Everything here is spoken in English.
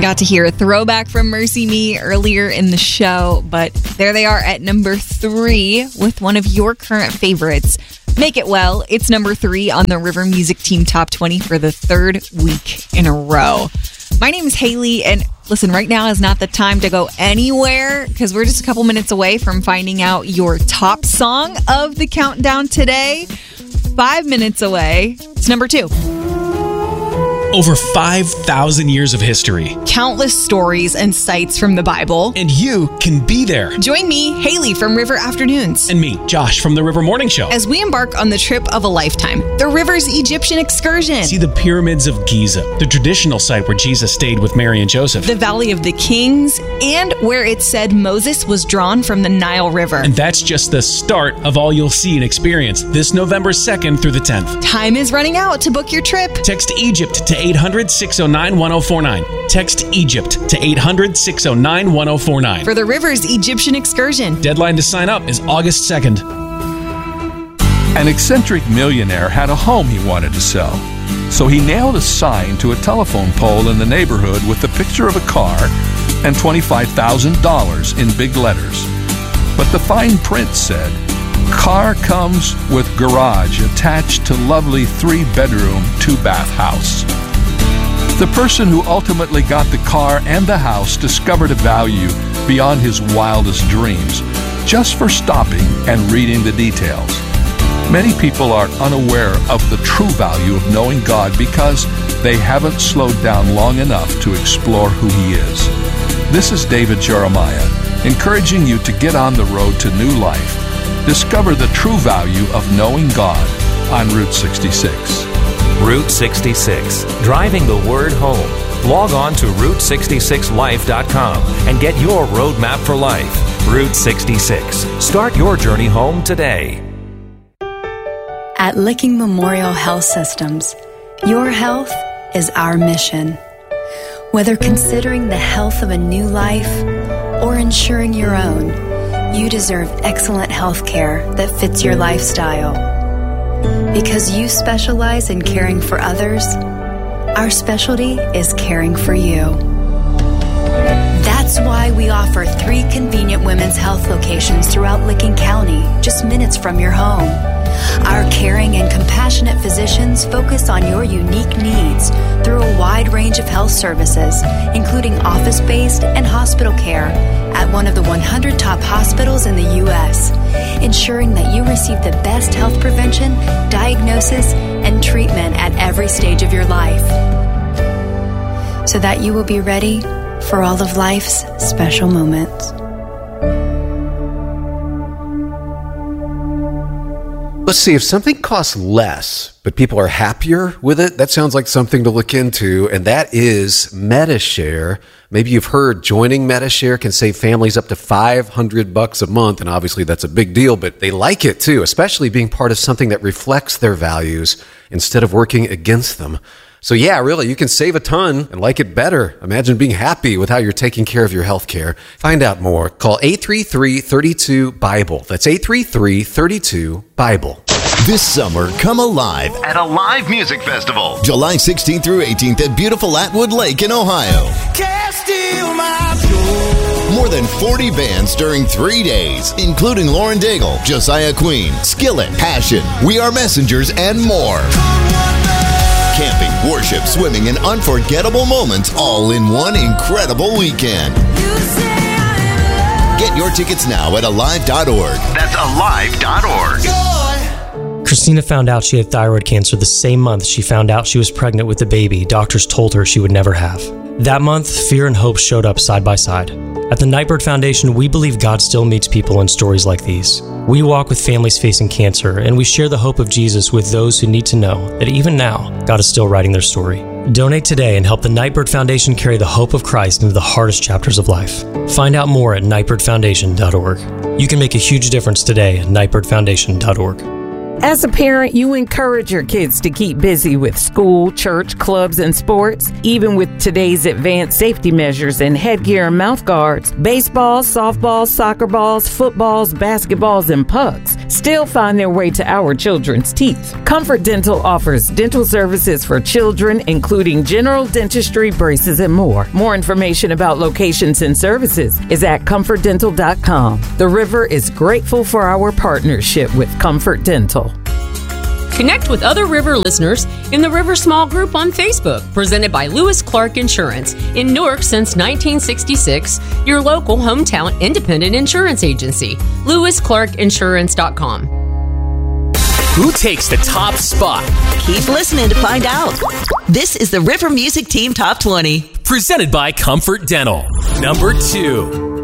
got to hear a throwback from Mercy Me earlier in the show, but there they are at number 3 with one of your current favorites. Make It Well. It's number 3 on the River Music Team Top 20 for the 3rd week in a row. My name is Haley, and listen, right now is not the time to go anywhere because we're just a couple minutes away from finding out your top song of the countdown today. 5 minutes away. It's number 2. Over 5,000 years of history. Countless stories and sights from the Bible. And you can be there. Join me, Haley from River Afternoons. And me, Josh from the River Morning Show. As we embark on the trip of a lifetime, the River's Egyptian excursion. See the pyramids of Giza, the traditional site where Jesus stayed with Mary and Joseph. The Valley of the Kings, and where it said Moses was drawn from the Nile River. And that's just the start of all you'll see and experience this November 2nd through the 10th. Time is running out to book your trip. Text Egypt to 800-609-1049. Text Egypt to 800-609-1049. For the River's Egyptian excursion. Deadline to sign up is August 2nd. An eccentric millionaire had a home he wanted to sell. So he nailed a sign to a telephone pole in the neighborhood with the picture of a car and $25,000 in big letters. But the fine print said, "Car comes with garage attached to lovely 3-bedroom, 2-bath house." The person who ultimately got the car and the house discovered a value beyond his wildest dreams just for stopping and reading the details. Many people are unaware of the true value of knowing God because they haven't slowed down long enough to explore who He is. This is David Jeremiah, encouraging you to get on the road to new life. Discover the true value of knowing God on Route 66. Route 66, driving the word home. Log on to Route66Life.com and get your roadmap for life. Route 66. Start your journey home today. At Licking Memorial Health Systems, your health is our mission. Whether considering the health of a new life or ensuring your own, you deserve excellent health care that fits your lifestyle. Because you specialize in caring for others, our specialty is caring for you. That's why we offer 3 convenient women's health locations throughout Licking County, just minutes from your home. Our caring and compassionate physicians focus on your unique needs through a wide range of health services, including office-based and hospital care at one of the 100 top hospitals in the U.S., ensuring that you receive the best health prevention, diagnosis, and treatment at every stage of your life, so that you will be ready for all of life's special moments. Let's see, if something costs less, but people are happier with it, that sounds like something to look into, and that is Medi-Share. Maybe you've heard joining Medi-Share can save families up to $500 a month, and obviously that's a big deal, but they like it too, especially being part of something that reflects their values instead of working against them. So yeah, really, you can save a ton and like it better. Imagine being happy with how you're taking care of your health care. Find out more. Call 833-32-BIBLE. That's 833-32-BIBLE. This summer, come alive at a live music festival. July 16th through 18th at beautiful Atwood Lake in Ohio. Can't steal my joy. More than 40 bands during 3 days, including Lauren Daigle, Josiah Queen, Skillet, Passion, We Are Messengers, and more. Camping, worship, swimming, and unforgettable moments all in one incredible weekend. Get your tickets now at alive.org. That's alive.org. Christina found out she had thyroid cancer the same month she found out she was pregnant with the baby doctors told her she would never have. That month, fear and hope showed up side by side. At the Nightbird Foundation, we believe God still meets people in stories like these. We walk with families facing cancer, and we share the hope of Jesus with those who need to know that even now, God is still writing their story. Donate today and help the Nightbird Foundation carry the hope of Christ into the hardest chapters of life. Find out more at nightbirdfoundation.org. You can make a huge difference today at nightbirdfoundation.org. As a parent, you encourage your kids to keep busy with school, church, clubs, and sports. Even with today's advanced safety measures and headgear and mouth guards, baseballs, softballs, soccer balls, footballs, basketballs, and pucks still find their way to our children's teeth. Comfort Dental offers dental services for children, including general dentistry, braces, and more. More information about locations and services is at comfortdental.com. The River is grateful for our partnership with Comfort Dental. Connect with other River listeners in the River Small Group on Facebook, presented by Lewis Clark Insurance. In Newark since 1966, your local hometown independent insurance agency. LewisClarkInsurance.com. Who takes the top spot? Keep listening to find out. This is the River Music Team Top 20. Presented by Comfort Dental. Number 2.